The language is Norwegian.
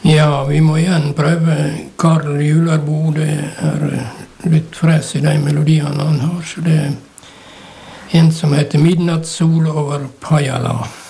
Ja, vi må igjen prøve Karl Jularbo. Det litt fres i de melodiene han har. Så det en som heter Midnattssol over Pajala.